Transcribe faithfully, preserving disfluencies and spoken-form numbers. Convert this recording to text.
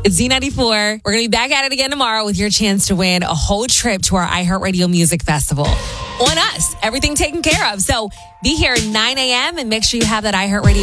It's Z ninety-four. We're going to be back at it again tomorrow with your chance to win a whole trip to our iHeartRadio Music Festival. On us. Everything taken care of. So be here at nine a.m. and make sure you have that iHeartRadio